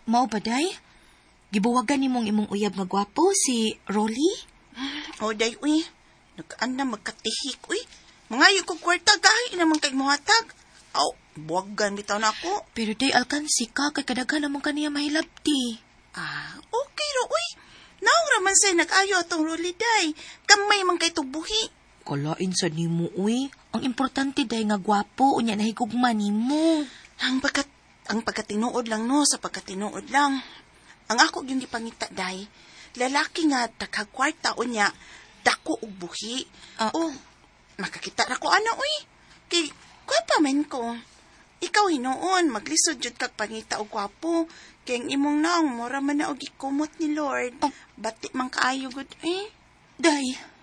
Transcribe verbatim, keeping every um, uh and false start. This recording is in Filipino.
Mao ba, day? Gibuwagan nimong imong uyab nga gwapo, si Rolly? O, day, uy. Nagaan na magkatihik, uy. Mangayo ko kwarta, gahi naman kay muhatag. Aw, buwagan bitaw na ako. Pero day, alkansi ka, kay kadaghan naman kaniya mahilabti. Ah, okay ro, uy. Naong raman sa'y nag-ayo atong Rolly, day. Kamay man kay tubuhi. Kalain sa nimo, uy. Ang importante, day, nga gwapo, unya nahigugma nimo. Ang pagkat, ang pagkatinuod lang, no, sa pagkatinuod lang. Ang ako yung gipangita, day, lalaki nga, takagkwarta, unya, dako og buhi. Ah. O, makakita na ko, ano, uy. Kay, kwapa man ko. Ikaw hinoon, maglisod jud kag pangita og gwapo. Kay ang imong naong, mura man na og ikumot ni Lord. Oh. Bati man kaayo gud, eh. Day,